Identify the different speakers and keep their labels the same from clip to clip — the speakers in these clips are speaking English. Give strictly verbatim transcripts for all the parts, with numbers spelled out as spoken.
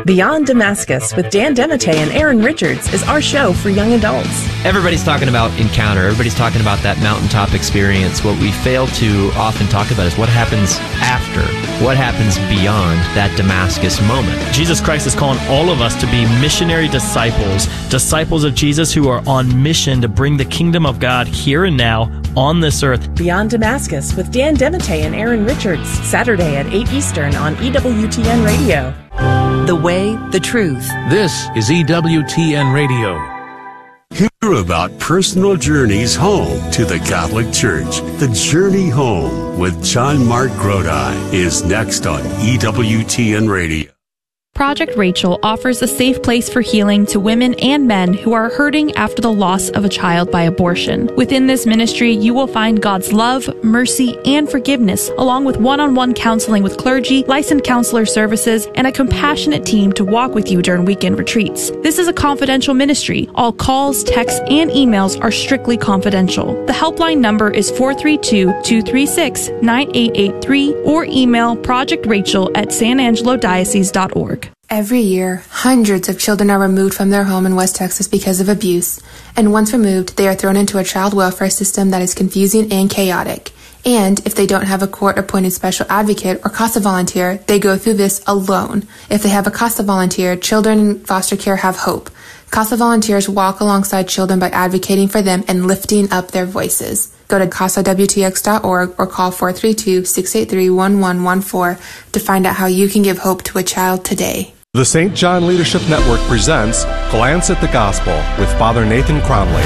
Speaker 1: Beyond Damascus with Dan DeMatte and Aaron Richards is our show for young adults.
Speaker 2: Everybody's talking about encounter. Everybody's talking about that mountaintop experience. What we fail to often talk about is what happens after, what happens beyond that Damascus moment.
Speaker 3: Jesus Christ is calling all of us to be missionary disciples, disciples of Jesus who are on mission to bring the kingdom of God here and now on this earth.
Speaker 1: Beyond Damascus with Dan DeMatte and Aaron Richards, Saturday at eight Eastern on E W T N Radio.
Speaker 4: The way, the truth.
Speaker 5: This is E W T N Radio.
Speaker 6: Hear about personal journeys home to the Catholic Church. The Journey Home with John Mark Grodi is next on E W T N Radio.
Speaker 7: Project Rachel offers a safe place for healing to women and men who are hurting after the loss of a child by abortion. Within this ministry, you will find God's love, mercy, and forgiveness, along with one-on-one counseling with clergy, licensed counselor services, and a compassionate team to walk with you during weekend retreats. This is a confidential ministry. All calls, texts, and emails are strictly confidential. The helpline number is four three two, two three six, nine eight eight three or email project rachel at san angelo diocese dot org.
Speaker 8: Every year, hundreds of children are removed from their home in West Texas because of abuse, and once removed, they are thrown into a child welfare system that is confusing and chaotic. And if they don't have a court-appointed special advocate or CASA volunteer, they go through this alone. If they have a CASA volunteer, children in foster care have hope. CASA volunteers walk alongside children by advocating for them and lifting up their voices. Go to casa w t x dot org or call four three two, six eight three, one one one four to find out how you can give hope to a child today.
Speaker 9: The Saint John Leadership Network presents Glance at the Gospel with Father Nathan Cromley.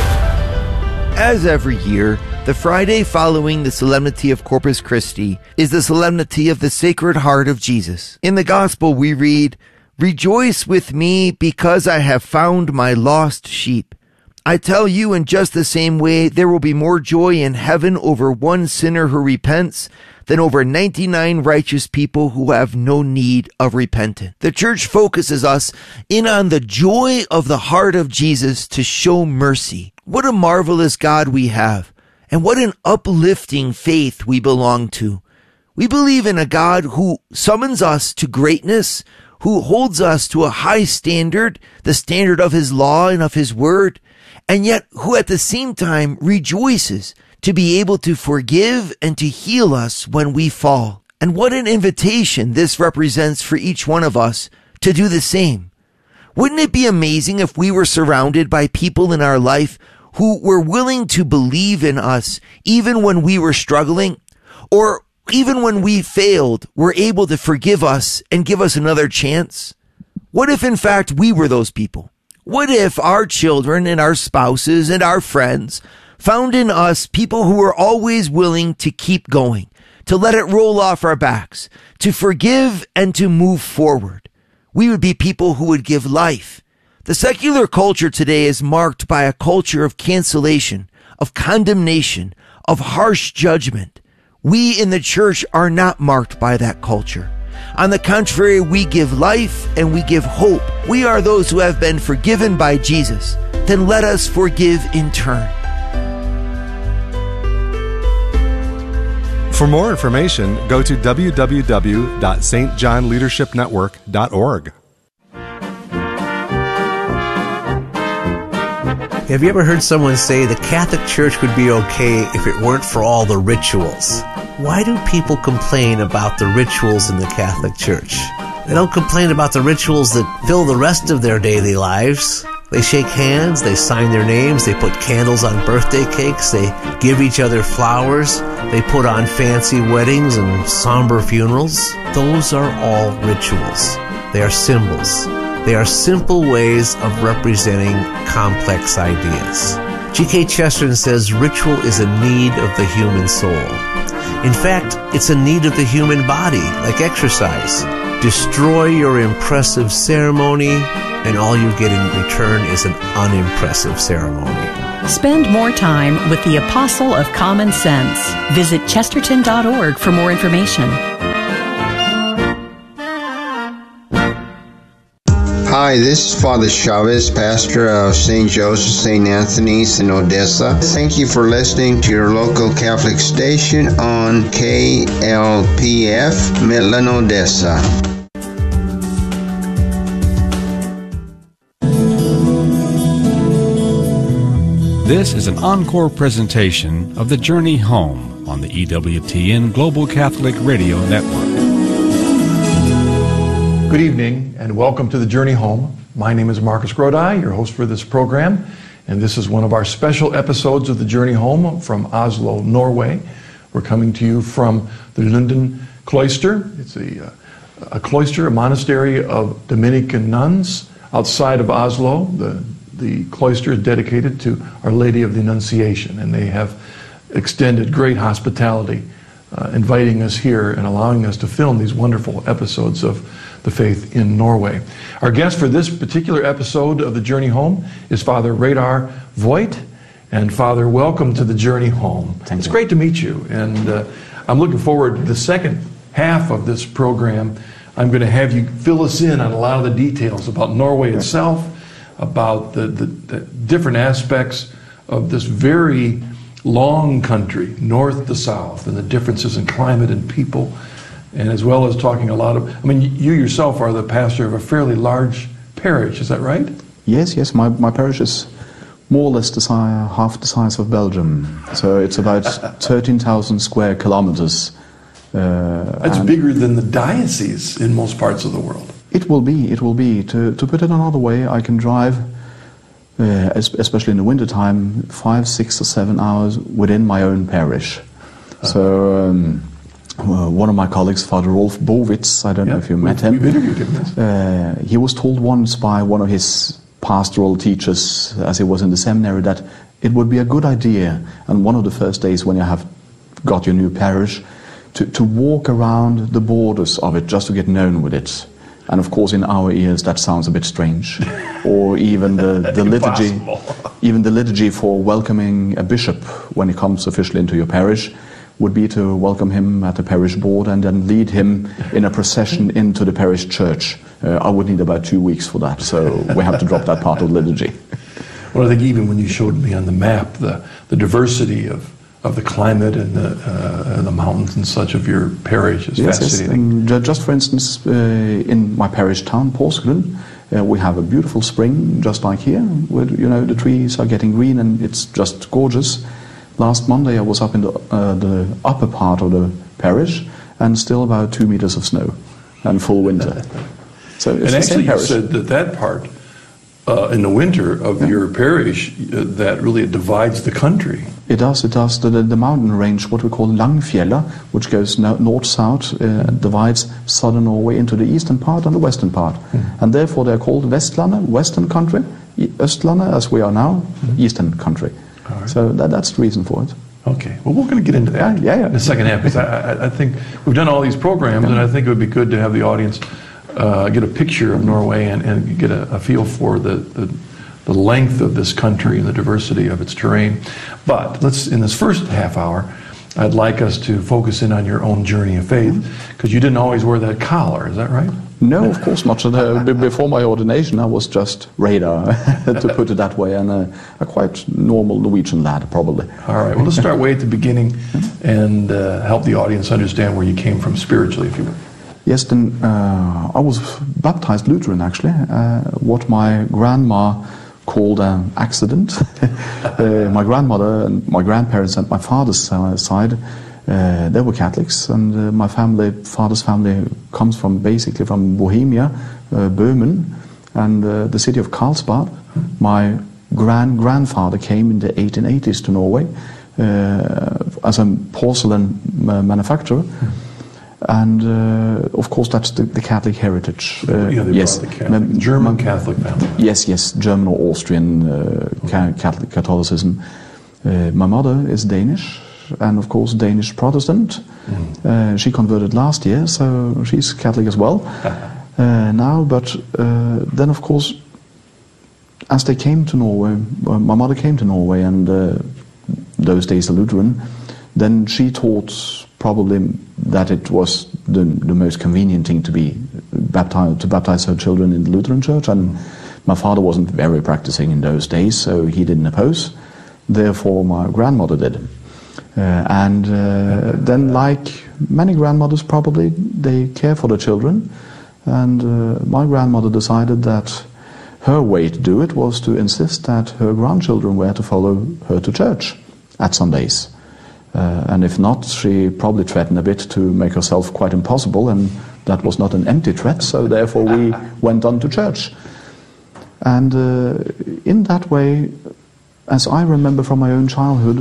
Speaker 10: As every year, the Friday following the Solemnity of Corpus Christi is the Solemnity of the Sacred Heart of Jesus. In the Gospel we read, "Rejoice with me because I have found my lost sheep. I tell you, in just the same way, there will be more joy in heaven over one sinner who repents than over ninety-nine righteous people who have no need of repentance." The church focuses us in on the joy of the heart of Jesus to show mercy. What a marvelous God we have, and what an uplifting faith we belong to. We believe in a God who summons us to greatness, who holds us to a high standard, the standard of his law and of his word, and yet who at the same time rejoices to be able to forgive and to heal us when we fall. And what an invitation this represents for each one of us to do the same. Wouldn't it be amazing if we were surrounded by people in our life who were willing to believe in us even when we were struggling, or even when we failed, were able to forgive us and give us another chance? What if in fact we were those people? What if our children and our spouses and our friends found in us people who were always willing to keep going, to let it roll off our backs, to forgive and to move forward? We would be people who would give life. The secular culture today is marked by a culture of cancellation, of condemnation, of harsh judgment. We in the church are not marked by that culture. On the contrary, we give life and we give hope. We are those who have been forgiven by Jesus. Then let us forgive in turn.
Speaker 9: For more information, go to w w w dot s t john leadership network dot org.
Speaker 11: Have you ever heard someone say the Catholic Church would be okay if it weren't for all the rituals? Why do people complain about the rituals in the Catholic Church? They don't complain about the rituals that fill the rest of their daily lives. They shake hands, they sign their names, they put candles on birthday cakes, they give each other flowers, they put on fancy weddings and somber funerals. Those are all rituals. They are symbols. They are simple ways of representing complex ideas. G K Chesterton says ritual is a need of the human soul. In fact, it's a need of the human body, like exercise. Destroy your impressive ceremony, and all you get in return is an unimpressive ceremony.
Speaker 4: Spend more time with the Apostle of Common Sense. Visit chesterton dot org for more information.
Speaker 12: Hi, this is Father Chavez, pastor of Saint Joseph, Saint Anthony's in Odessa. Thank you for listening to your local Catholic station on K L P F, Midland, Odessa.
Speaker 5: This is an encore presentation of The Journey Home on the E W T N Global Catholic Radio Network.
Speaker 13: Good evening and welcome to The Journey Home. My name is Marcus Grodi, your host for this program, and this is one of our special episodes of The Journey Home from Oslo, Norway. We're coming to you from the Lunden Cloister. It's a, uh, a cloister, a monastery of Dominican nuns outside of Oslo. The, the cloister is dedicated to Our Lady of the Annunciation, and they have extended great hospitality, uh, inviting us here and allowing us to film these wonderful episodes of the faith in Norway. Our guest for this particular episode of The Journey Home is Father Reidar Voigt. And Father, welcome to The Journey Home. Thank it's you. Great to meet you. And uh, I'm looking forward to the second half of this program. I'm going to have you fill us in on a lot of the details about Norway itself, about the, the, the different aspects of this very long country, north to south, and the differences in climate and people, and as well as talking a lot of, I mean, you yourself are the pastor of a fairly large parish, is that right?
Speaker 14: Yes, yes, my, my parish is more or less the size, half the size of Belgium. So it's about thirteen thousand square kilometers. Uh,
Speaker 13: That's bigger than the diocese in most parts of the world.
Speaker 14: It will be, it will be. To, to put it another way, I can drive, uh, especially in the wintertime, five, six or seven hours within my own parish. Uh-huh. So um, uh, one of my colleagues, Father Rolf Bowitz, I don't yeah, know if you met him,
Speaker 13: interviewed him yes.
Speaker 14: uh, he was told once by one of his pastoral teachers as he was in the seminary that it would be a good idea, and one of the first days when you have got your new parish, to, to walk around the borders of it just to get known with it. And of course in our ears that sounds a bit strange. Or even the, the liturgy even the liturgy for welcoming a bishop when he comes officially into your parish would be to welcome him at the parish board and then lead him in a procession into the parish church. Uh, I would need about two weeks for that, so we have to drop that part of the liturgy.
Speaker 13: Well, I think even when you showed me on the map the, the diversity of, of the climate and the, uh, and the mountains and such of your parish is
Speaker 14: yes,
Speaker 13: fascinating.
Speaker 14: Yes. Um, just for instance, uh, in my parish town, Porsgrunn, uh, we have a beautiful spring just like here, where you know the trees are getting green and it's just gorgeous. Last Monday I was up in the, uh, the upper part of the parish and still about two meters of snow and full winter. So it's
Speaker 13: and
Speaker 14: the
Speaker 13: actually
Speaker 14: same
Speaker 13: you
Speaker 14: parish.
Speaker 13: said that that part uh, in the winter of yeah. your parish, uh, that really divides the country.
Speaker 14: It does, it does. The, the, the mountain range, what we call Langfjella, which goes no, north-south, uh, divides southern Norway into the eastern part and the western part. Mm. And therefore they're called Vestlandet, western country, Östlandet, as we are now, mm. eastern country. Right. So that, that's the reason for it.
Speaker 13: Okay. Well, we're going to get into that
Speaker 14: yeah, yeah.
Speaker 13: in the second half, because I, I, I think we've done all these programs, yeah. and I think it would be good to have the audience uh, get a picture of Norway and, and get a, a feel for the, the, the length of this country and the diversity of its terrain. But let's, in this first half hour, I'd like us to focus in on your own journey of faith, because you didn't always wear that collar, is that right?
Speaker 14: No, of course not. Uh, before my ordination, I was just Reidar, to put it that way, and a, a quite normal Norwegian lad, probably.
Speaker 13: All right, well, let's start way at the beginning and uh, help the audience understand where you came from spiritually, if you would.
Speaker 14: Yes, then uh, I was baptized Lutheran, actually, uh, what my grandma called an accident. uh, my grandmother and my grandparents and my father's uh, side, Uh, they were Catholics, and uh, my family, father's family, comes from basically from Bohemia, uh, Böhmen, and uh, the city of Karlsbad. My grand grandfather came in the eighteen eighties to Norway uh, as a porcelain uh, manufacturer, and uh, of course that's the, the Catholic heritage.
Speaker 13: Uh, yeah, they
Speaker 14: yes,
Speaker 13: brought the Catholic, German Catholic family.
Speaker 14: Yes, yes, German or Austrian uh, okay. Catholic Catholicism. Uh, my mother is Danish. And of course Danish Protestant. Mm. Uh, she converted last year, so she's Catholic as well uh, now. But uh, then of course, as they came to Norway, uh, my mother came to Norway, and uh, those days a Lutheran, then she thought probably that it was the, the most convenient thing to be baptized, to baptize her children in the Lutheran church. And mm. my father wasn't very practicing in those days, so he didn't oppose. Therefore my grandmother did. Uh, and uh, then, like many grandmothers probably, they care for the children. And uh, my grandmother decided that her way to do it was to insist that her grandchildren were to follow her to church at Sundays. Uh, and if not, she probably threatened a bit to make herself quite impossible, and that was not an empty threat, so therefore we went on to church. And uh, in that way, as I remember from my own childhood,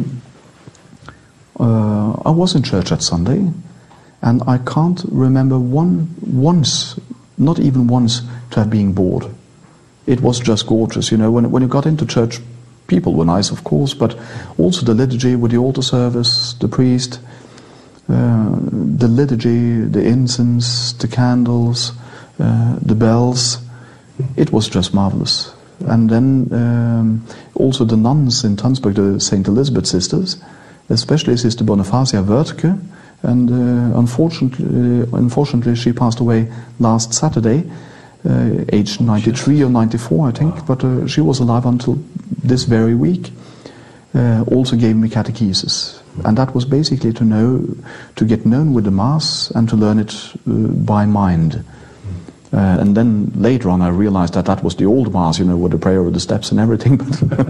Speaker 14: uh, I was in church at Sunday, and I can't remember one once, not even once, to have been bored. It was just gorgeous, you know, when, when you got into church, people were nice, of course, but also the liturgy with the altar service, the priest, uh, the liturgy, the incense, the candles, uh, the bells. It was just marvelous. And then um, also the nuns in Tønsberg, the Saint Elizabeth sisters, especially Sister Bonifacia Wörtke, and uh, unfortunately, uh, unfortunately she passed away last Saturday, uh, aged ninety-three or ninety-four, I think, wow. but uh, she was alive until this very week. Uh, also gave me catechesis, and that was basically to know, to get known with the Mass and to learn it uh, by mind. Uh, and then later on I realized that that was the old Mass, you know, with the prayer of the steps and everything.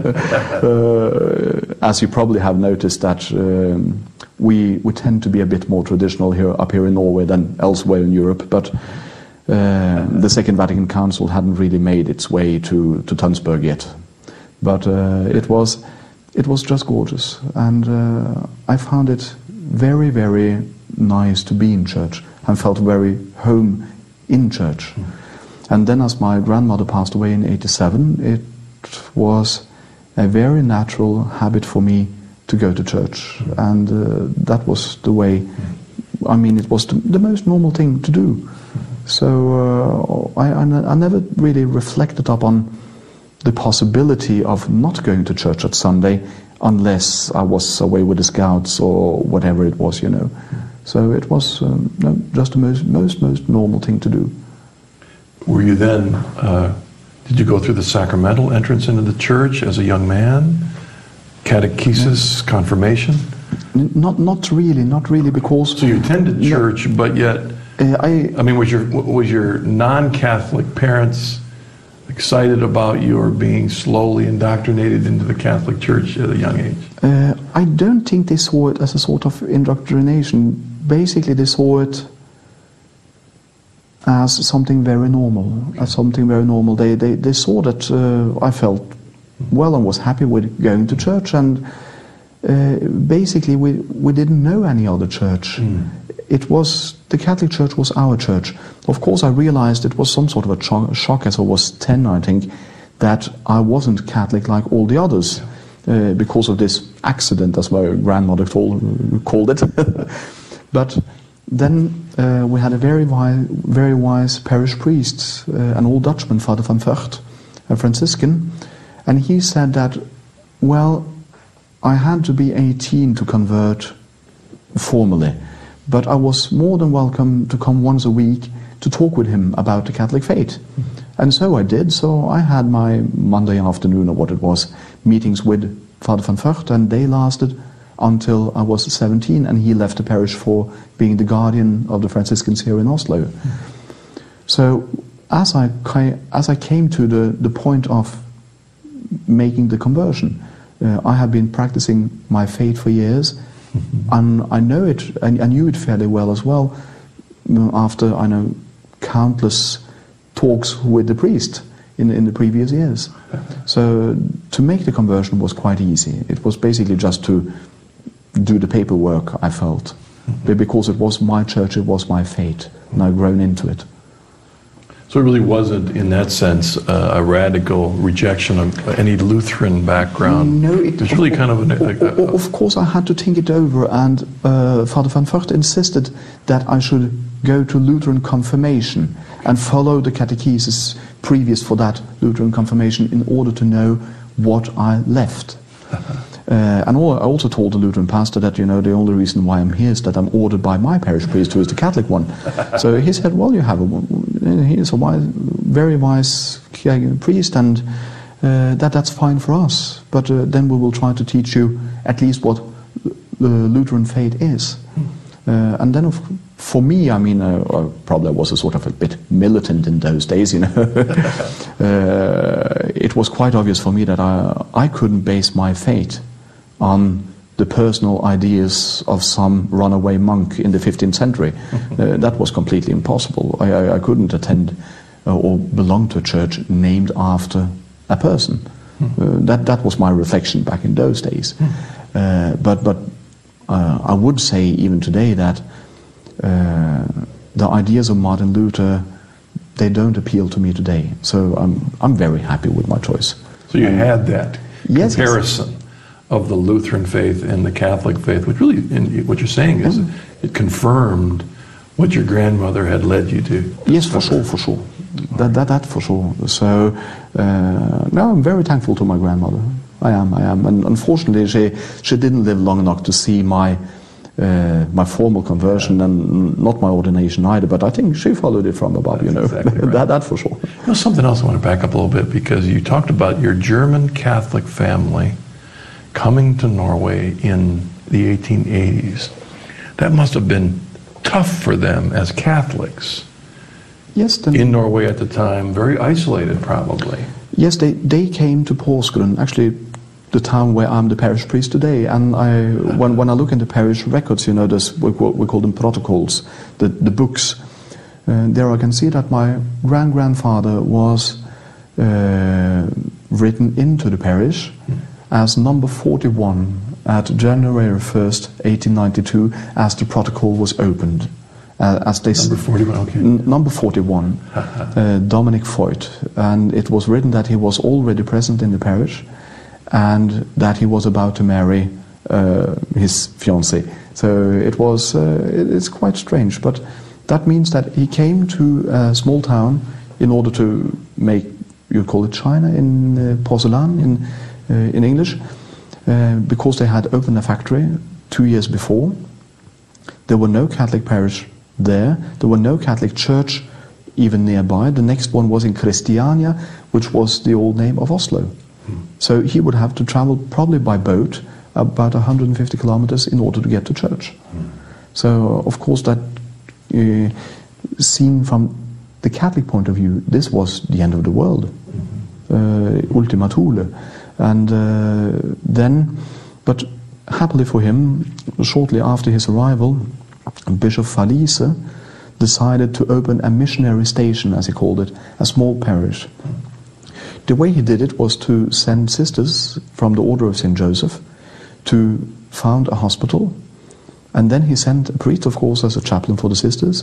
Speaker 14: uh, as you probably have noticed that um, we, we tend to be a bit more traditional here up here in Norway than elsewhere in Europe, but uh, the Second Vatican Council hadn't really made its way to, to Tønsberg yet. But uh, it was it was just gorgeous, and uh, I found it very, very nice to be in church and felt very home in church. Mm. And then as my grandmother passed away in eighty-seven, it was a very natural habit for me to go to church, mm. and uh, that was the way, mm. I mean, it was the, the most normal thing to do. Mm. So uh, I, I, I never really reflected upon the possibility of not going to church at Sunday unless I was away with the scouts or whatever it was, you know. So it was um, no, just the most, most, most normal thing to do.
Speaker 13: Were you then, uh, did you go through the sacramental entrance into the church as a young man? Catechesis, no. Confirmation?
Speaker 14: N not, not really, not really, because...
Speaker 13: So you attended church, no, but yet, uh, I, I mean, was your, was your non-Catholic parents excited about your being slowly indoctrinated into the Catholic Church at a young age?
Speaker 14: Uh, I don't think they saw it as a sort of indoctrination. Basically, they saw it as something very normal, as something very normal. They, they, they saw that uh, I felt well and was happy with going to church, and uh, basically we, we didn't know any other church. Mm. It was, the Catholic Church was our church. Of course, I realized it was some sort of a cho shock as I was ten, I think, that I wasn't Catholic like all the others, uh, because of this accident, as my grandmother told, called it. But then uh, we had a very wise, very wise parish priest, uh, an old Dutchman, Father van Vught, a Franciscan, and he said that, well, I had to be eighteen to convert formally, but I was more than welcome to come once a week to talk with him about the Catholic faith. Mm-hmm. And so I did. So I had my Monday afternoon, or what it was, meetings with Father van Vught, and they lasted until I was seventeen, and he left the parish for being the guardian of the Franciscans here in Oslo. Mm-hmm. So as I, as I came to the, the point of making the conversion, uh, I had been practicing my faith for years. Mm-hmm. And I know it, and I knew it fairly well as well, after I know countless talks with the priest in, in the previous years. So to make the conversion was quite easy. It was basically just to do the paperwork, I felt. Mm-hmm. Because it was my church, it was my faith, and I've grown into it.
Speaker 13: So it really wasn't, in that sense, uh, a radical rejection of any Lutheran background.
Speaker 14: No, it
Speaker 13: was really kind of an... A, a,
Speaker 14: a, of course, I had to think it over, and uh, Father van Vught insisted that I should go to Lutheran confirmation and follow the catechesis previous for that Lutheran confirmation in order to know what I left. Uh, and all, I also told the Lutheran pastor that, you know, the only reason why I'm here is that I'm ordered by my parish priest, who is the Catholic one. So he said, well, you have a, he is a wise, very wise priest, and uh, that that's fine for us. But uh, then we will try to teach you at least what the Lutheran faith is. Uh, and then, of, for me, I mean, uh, uh, probably I was a sort of a bit militant in those days, you know. uh, it was quite obvious for me that I, I couldn't base my faith on the personal ideas of some runaway monk in the fifteenth century. uh, that was completely impossible. I, I, I couldn't attend uh, or belong to a church named after a person. Uh, that, that was my reflection back in those days. Uh, but but uh, I would say even today that uh, the ideas of Martin Luther, they don't appeal to me today. So I'm, I'm very happy with my choice.
Speaker 13: So you had that
Speaker 14: yes,
Speaker 13: comparison
Speaker 14: yes.
Speaker 13: of the Lutheran faith and the Catholic faith, which really, in, what you're saying is, mm. it confirmed what your grandmother had led you to.
Speaker 14: Yes, for sure, for sure. That, that, that for sure. So, uh, no, I'm very thankful to my grandmother. I am, I am. And unfortunately, she, she didn't live long enough to see my, uh, my formal conversion, and not my ordination either, but I think she followed it from above, you know. Exactly right. that, that for sure.
Speaker 13: You know, something else I want to back up a little bit, because you talked about your German Catholic family coming to Norway in the eighteen eighties. That must have been tough for them as Catholics.
Speaker 14: Yes,
Speaker 13: in Norway at the time, very isolated probably.
Speaker 14: Yes, they, they came to Porsgrunn, actually the town where I'm the parish priest today, and I, when, when I look in the parish records, you know, this, we, we call them protocols, the, the books, uh, there I can see that my grand-grandfather was uh, written into the parish mm. as number forty-one at January first, eighteen ninety-two, as the protocol was opened. Uh, as they
Speaker 13: number forty-one, okay.
Speaker 14: N- number forty-one, uh, Dominic Foyt, and it was written that he was already present in the parish, and that he was about to marry uh, his fiancée. So it was, uh, it, it's quite strange, but that means that he came to a small town in order to make, you call it China in uh, porcelain in uh, in English, uh, because they had opened a factory two years before. There were no Catholic parish there. There were no Catholic church even nearby. The next one was in Christiania, which was the old name of Oslo. Hmm. So he would have to travel probably by boat about one hundred fifty kilometers in order to get to church. Hmm. So of course that, uh, seen from the Catholic point of view, this was the end of the world. Hmm. Uh, Ultima Thule. And uh, then, but happily for him, shortly after his arrival, Bishop Falice decided to open a missionary station, as he called it, a small parish. The way he did it was to send sisters from the Order of Saint Joseph to found a hospital, and then he sent a priest, of course, as a chaplain for the sisters,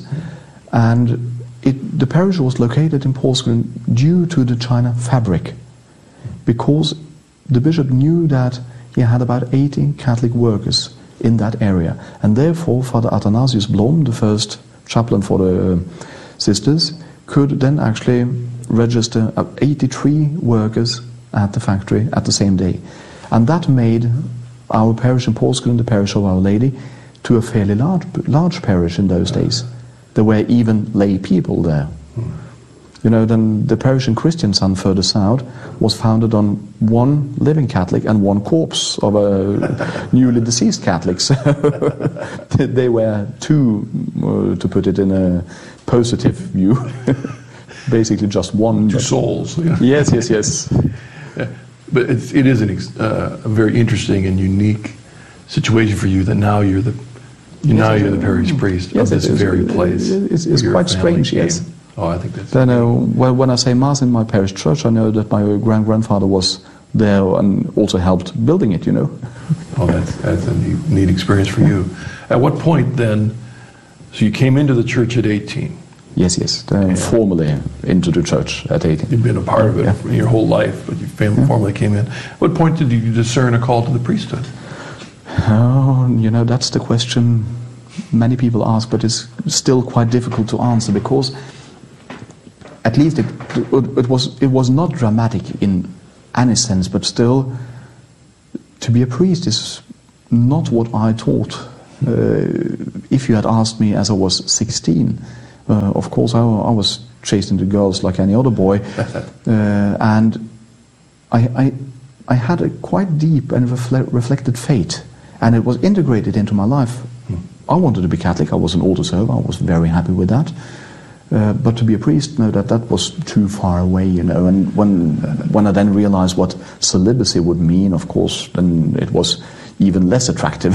Speaker 14: and it, the parish was located in Porsgrunn due to the China fabric, because the bishop knew that he had about eighty Catholic workers in that area, and therefore Father Athanasius Blom, the first chaplain for the uh, sisters, could then actually register uh, eighty-three workers at the factory at the same day, and that made our parish in Porsgrunn, the parish of Our Lady, to a fairly large, large parish in those days. There were even lay people there. Hmm. You know, then the parish in Kristiansand further south was founded on one living Catholic and one corpse of a newly deceased Catholic. So they were two, uh, to put it in a positive view, basically just one.
Speaker 13: Two souls. Yeah.
Speaker 14: Yes, yes, yes.
Speaker 13: Yeah. But it's, it is an ex, uh, a very interesting and unique situation for you that now you're the you now you're the parish priest
Speaker 14: yes,
Speaker 13: of this
Speaker 14: is,
Speaker 13: very place.
Speaker 14: It's, it's quite strange, came. yes.
Speaker 13: Oh, I think that's...
Speaker 14: Then, uh, well, when I say Mass in my parish church, I know that my grand-grandfather was there and also helped building it, you know.
Speaker 13: Oh, that's, that's a neat, neat experience for you. At what point then, so you came into the church at eighteen?
Speaker 14: Yes, yes, uh, yeah. formally into the church at eighteen.
Speaker 13: You'd been a part of it yeah. your whole life, but you
Speaker 14: yeah.
Speaker 13: formally came in. At what point did you discern a call to the priesthood?
Speaker 14: Oh, you know, that's the question many people ask, but it's still quite difficult to answer, because at least it, it was it was not dramatic in any sense, but still, to be a priest is not what I thought. Uh, if you had asked me as I was sixteen, uh, of course I, I was chasing the girls like any other boy, uh, and I, I I had a quite deep and refle- reflected faith, and it was integrated into my life I wanted to be Catholic. I was an altar server. I was very happy with that. Uh, but to be a priest, no, that, that was too far away, you know. And when when I then realized what celibacy would mean, of course, then it was even less attractive.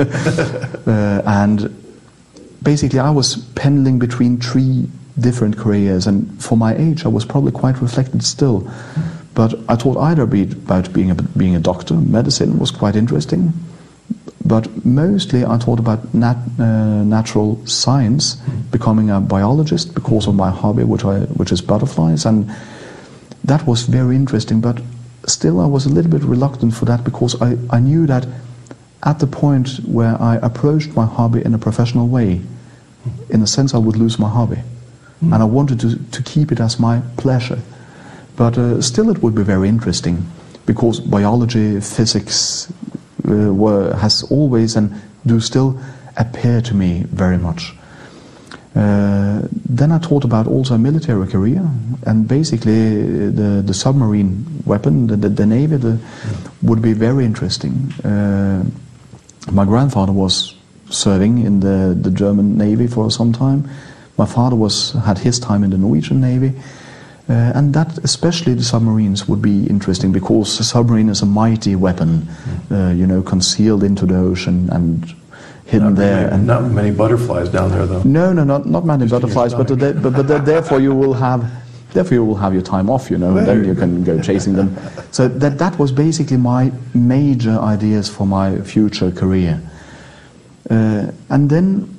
Speaker 14: uh, and basically, I was pendling between three different careers, and for my age, I was probably quite reflected still. But I thought either be about being a, being a doctor, medicine was quite interesting, but mostly I thought about nat, uh, natural science, becoming a biologist because of my hobby, which I which is butterflies, and that was very interesting. But still, I was a little bit reluctant for that because I, I knew that at the point where I approached my hobby in a professional way, in a sense, I would lose my hobby. Mm. And I wanted to, to keep it as my pleasure. But uh, still it would be very interesting, because biology, physics uh, were, has always and do still appear to me very much. Uh, then I thought about also a military career, and basically the, the submarine weapon, the, the, the Navy, the, mm. would be very interesting. Uh, my grandfather was serving in the, the German Navy for some time. My father was had his time in the Norwegian Navy, uh, and that especially the submarines would be interesting, because a submarine is a mighty weapon, uh, you know, concealed into the ocean and hidden
Speaker 13: not
Speaker 14: there.
Speaker 13: Many,
Speaker 14: and
Speaker 13: not many butterflies down there, though.
Speaker 14: No, no, not not many butterflies, but, the, but but the, therefore you will have therefore you will have your time off, you know, and then you can go chasing them. So that that was basically my major ideas for my future career, uh, and then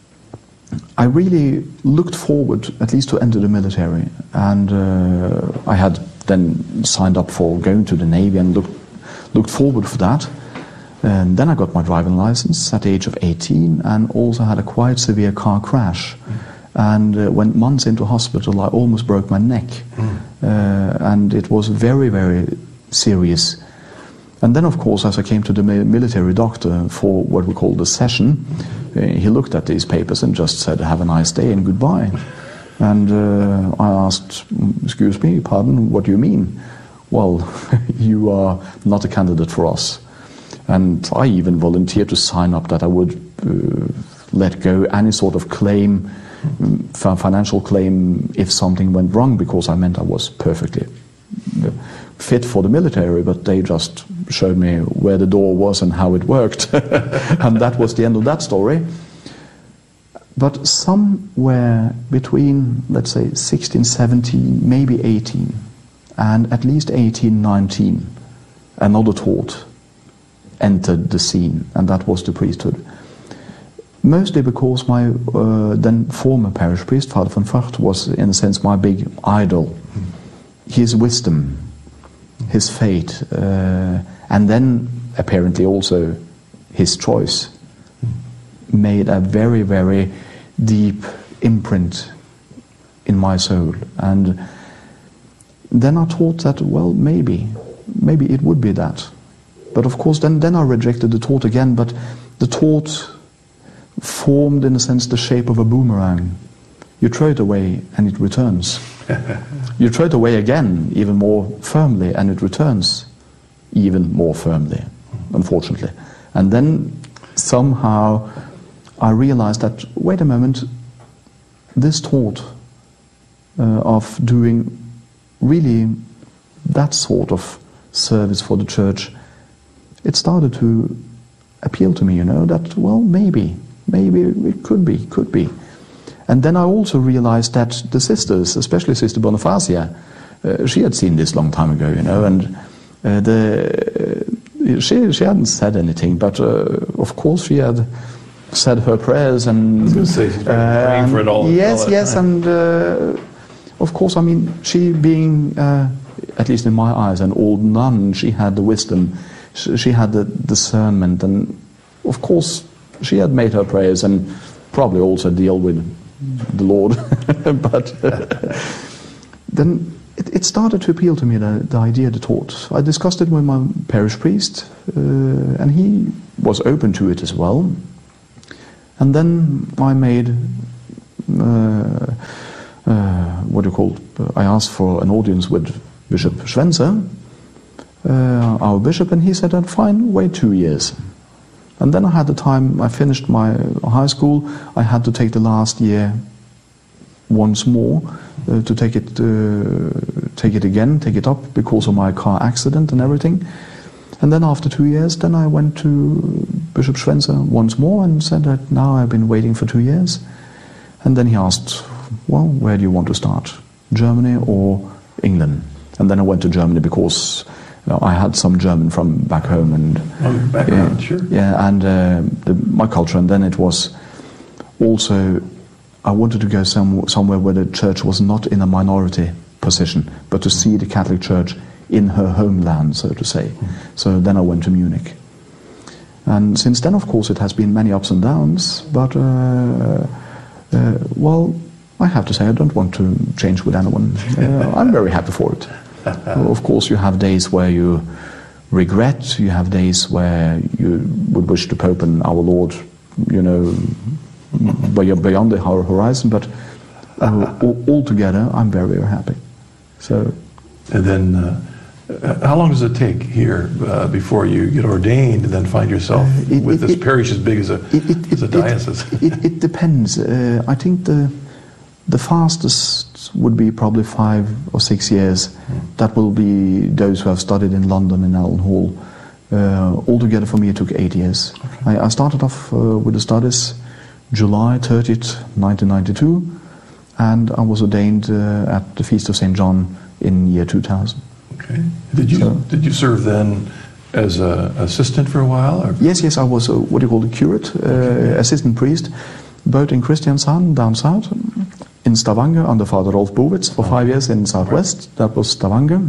Speaker 14: I really looked forward, at least to enter the military, and uh, I had then signed up for going to the Navy and looked looked forward for that. And then I got my driving license at the age of eighteen, and also had a quite severe car crash, mm. and uh, went months into hospital. I almost broke my neck, mm. uh, and it was very, very serious. And then, of course, as I came to the military doctor for what we call the session, uh, he looked at these papers and just said, "Have a nice day and goodbye." And uh, I asked, "Excuse me, pardon, what do you mean?" "Well, you are not a candidate for us." And I even volunteered to sign up that I would uh, let go any sort of claim, f- financial claim, if something went wrong, because I meant I was perfectly fit for the military, but they just showed me where the door was and how it worked. And that was the end of that story. But somewhere between, let's say, sixteen, seventeen, maybe eighteen, and at least eighteen, nineteen, another thought entered the scene, and that was the priesthood. Mostly because my uh, then former parish priest, Father van Vught, was in a sense my big idol. His wisdom, his faith, uh, and then apparently also his choice made a very, very deep imprint in my soul. And then I thought that, well, maybe, maybe it would be that. But of course, then, then I rejected the thought again, but the thought formed, in a sense, the shape of a boomerang. You throw it away and it returns. You throw it away again, even more firmly, and it returns even more firmly, unfortunately. And then somehow I realized that, wait a moment, this thought uh, of doing really that sort of service for the church, it started to appeal to me, you know, that, well, maybe, maybe it could be, could be. And then I also realized that the sisters, especially Sister Bonifacia, uh, she had seen this long time ago, you know, and uh, the, uh, she, she hadn't said anything, but uh, of course she had said her prayers and... I was going to say, she's uh,
Speaker 13: praying for it all.
Speaker 14: Yes,
Speaker 13: all
Speaker 14: yes,
Speaker 13: time.
Speaker 14: and uh, of course, I mean, she being, uh, at least in my eyes, an old nun, she had the wisdom, she had the discernment, and of course she had made her prayers and probably also deal with the Lord. But uh, then it, it started to appeal to me, the, the idea, the thought. I discussed it with my parish priest, uh, and he was open to it as well. And then I made, uh, uh, what do you call it? I asked for an audience with Bishop Schwenzer, Uh, our bishop, and he said, "Fine, wait two years." And then I had the time, I finished my high school, I had to take the last year once more uh, to take it, uh, take it again, take it up because of my car accident and everything. And then after two years, then I went to Bishop Schwenzer once more and said that now I've been waiting for two years. And then he asked, well, where do you want to start? Germany or England? And then I went to Germany because you know, I had some German from back home and
Speaker 13: oh, background,
Speaker 14: yeah,
Speaker 13: sure.
Speaker 14: Yeah, and uh, the, my culture. And then it was also I wanted to go some, somewhere where the church was not in a minority position, but to see the Catholic Church in her homeland, so to say. Mm. So then I went to Munich. And since then, of course, it has been many ups and downs, but, uh, uh, well, I have to say I don't want to change with anyone. Uh, I'm very happy for it. Of course, you have days where you regret, you have days where you would wish the Pope and our Lord, you know, beyond the horizon, but uh, altogether, I'm very, very happy. So,
Speaker 13: and then, uh, how long does it take here uh, before you get ordained and then find yourself uh, it, with it, this it, parish as big as a, it, it, as a diocese?
Speaker 14: It, it, it depends. Uh, I think the the fastest would be probably five or six years. Mm. That will be those who have studied in London in Allen Hall. Uh, altogether, for me, it took eight years. Okay. I, I started off uh, with the studies July thirtieth, nineteen ninety-two, and I was ordained uh, at the Feast of Saint John in year two thousand.
Speaker 13: Okay. Did you so, did you serve then as an assistant for a while? Or?
Speaker 14: Yes, yes, I was a, what do you call it, curate, uh, okay. assistant priest, both in Kristiansand down south, in Stavanger under Father Rolf Bowitz for five years in Southwest. Right. That was Stavanger,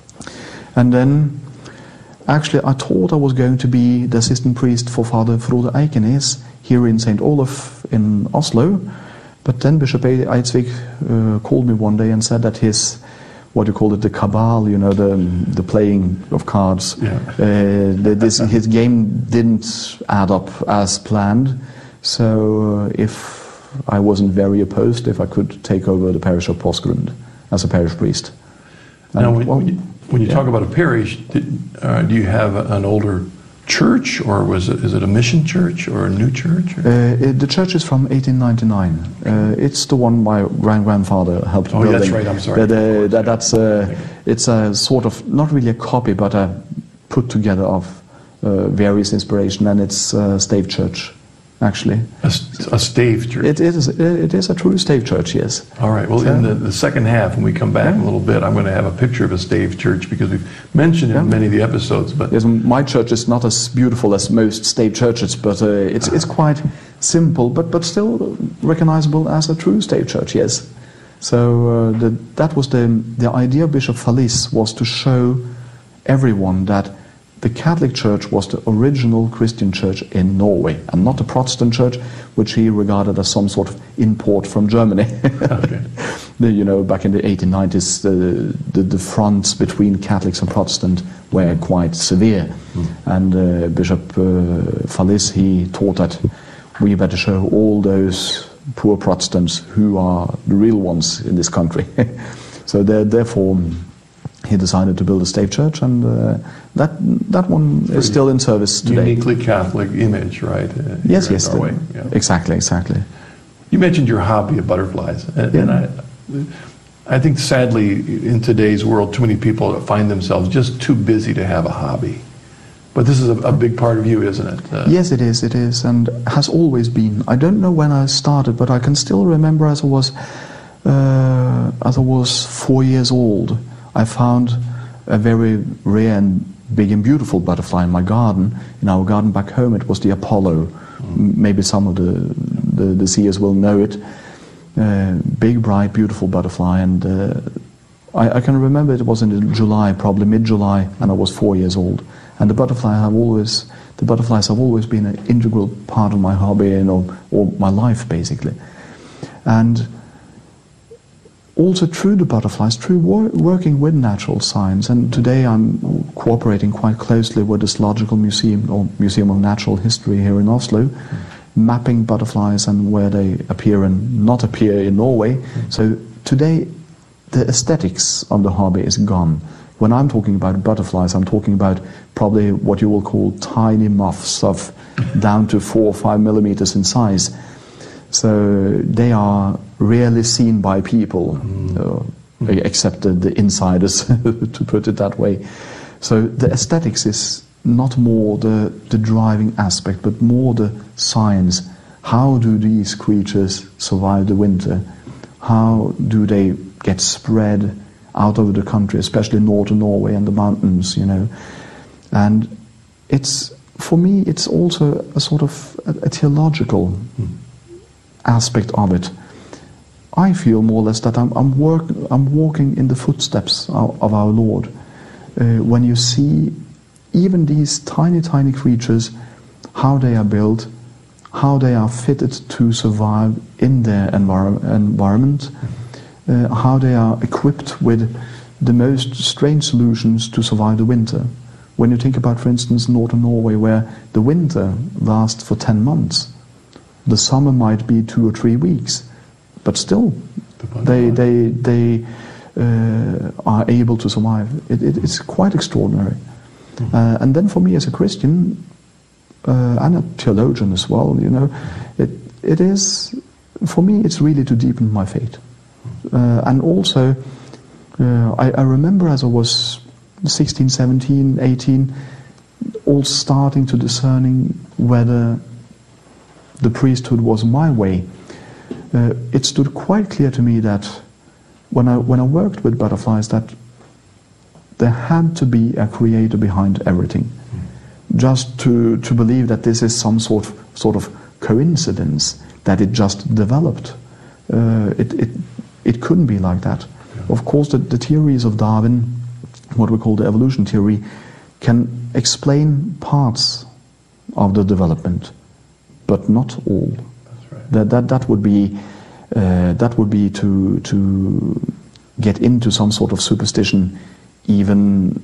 Speaker 14: and then actually I thought I was going to be the assistant priest for Father Frode Eikenes here in Saint Olaf in Oslo, but then Bishop Eidsvik uh, called me one day and said that his, what do you call it, the cabal, you know, the the playing of cards, yeah. uh, the, this, his game didn't add up as planned, so uh, if I wasn't very opposed, if I could take over the parish of Porsgrunn as a parish priest.
Speaker 13: And now, when, well, when you, when you yeah. talk about a parish, did, uh, do you have an older church, or was it, is it a mission church or a new church?
Speaker 14: Uh, it, the church is from eighteen ninety-nine. Uh, it's the one my grand grandfather helped
Speaker 13: oh,
Speaker 14: building.
Speaker 13: Oh, that's right. I'm sorry.
Speaker 14: That, uh, that, that's uh, it's a sort of not really a copy, but a put together of uh, various inspiration, and it's a stave church, actually.
Speaker 13: A, a stave church.
Speaker 14: It is. It is a true stave church. Yes.
Speaker 13: All right. Well, so, in the, the second half, when we come back yeah. a little bit, I'm going to have a picture of a stave church because we've mentioned it yeah. in many of the episodes. But
Speaker 14: yes, my church is not as beautiful as most stave churches, but uh, it's it's quite simple, but but still recognizable as a true stave church. Yes. So uh, the, that was the the idea of Bishop Fallis, was to show everyone that the Catholic Church was the original Christian church in Norway, and not the Protestant church, which he regarded as some sort of import from Germany. Okay. the, you know, back in the eighteen nineties, the, the, the fronts between Catholics and Protestant were quite severe. Mm. And uh, Bishop uh, Fallis, he taught that we better show all those poor Protestants who are the real ones in this country. So therefore, he decided to build a stave church, and uh, that that one is still in service today.
Speaker 13: Uniquely Catholic image, right? Uh,
Speaker 14: yes, yes,
Speaker 13: the,
Speaker 14: yeah. exactly, exactly.
Speaker 13: You mentioned your hobby of butterflies, and,
Speaker 14: yeah.
Speaker 13: and I, I think sadly in today's world, too many people find themselves just too busy to have a hobby. But this is a, a big part of you, isn't it? Uh,
Speaker 14: yes, it is. It is, and has always been. I don't know when I started, but I can still remember as I was uh, as I was four years old. I found a very rare and big and beautiful butterfly in my garden. In our garden back home, it was the Apollo. Mm. Maybe some of the, the, the seers will know it. Uh, big, bright, beautiful butterfly. And uh, I, I can remember it was in July, probably mid-July, and I was four years old. And the butterfly have always, the butterflies have always been an integral part of my hobby and or, or my life, basically. And also through the butterflies, through wor working with natural science, and today I'm cooperating quite closely with the Zoological Museum, or Museum of Natural History here in Oslo, mm. mapping butterflies and where they appear and not appear in Norway. Mm. So today the aesthetics of the hobby is gone. when I'm talking about butterflies, I'm talking about probably what you will call tiny moths of down to four or five millimeters in size. So they are rarely seen by people, mm. uh, except the, the insiders, to put it that way. So the aesthetics is not more the, the driving aspect, but more the science. How do these creatures survive the winter? How do they get spread out over the country, especially northern Norway and the mountains, you know? And it's, for me, it's also a sort of a, a theological mm. aspect of it. I feel more or less that I'm, I'm, work, I'm walking in the footsteps of, of our Lord. Uh, when you see even these tiny, tiny creatures, how they are built, how they are fitted to survive in their envir environment, uh, how they are equipped with the most strange solutions to survive the winter. When you think about, for instance, northern Norway, where the winter lasts for ten months, the summer might be two or three weeks, but still, they they they uh, are able to survive. It, it, it's quite extraordinary. Mm-hmm. uh, and then, for me as a Christian uh, and a theologian as well, you know, it it is, for me, it's really to deepen my faith. Uh, and also, uh, I, I remember as I was sixteen, seventeen, eighteen, all starting to discerning whether the priesthood was my way. Uh, it stood quite clear to me that when I when I worked with butterflies, that there had to be a creator behind everything. Mm. Just to to believe that this is some sort of, sort of coincidence that it just developed, uh, it it it couldn't be like that. Yeah. Of course, the, the theories of Darwin, what we call the evolution theory, can explain parts of the development, but not all.
Speaker 13: That's right.
Speaker 14: That that that would be uh, that would be to to get into some sort of superstition, even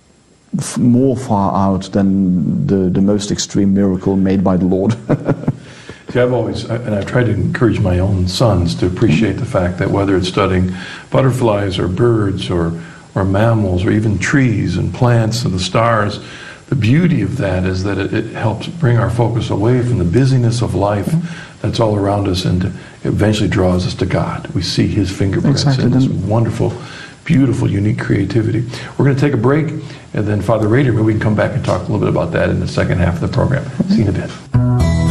Speaker 14: f more far out than the the most extreme miracle made by the Lord.
Speaker 13: See, I've always, and I've tried to encourage my own sons to appreciate the fact that whether it's studying butterflies or birds or or mammals or even trees and plants and the stars, the beauty of that is that it, it helps bring our focus away from the busyness of life mm-hmm. that's all around us, and eventually draws us to God. We see His fingerprints
Speaker 14: exactly.
Speaker 13: in this wonderful, beautiful, unique creativity. We're going to take a break, and then Father Rader, maybe we can come back and talk a little bit about that in the second half of the program. Mm-hmm. See you in a bit.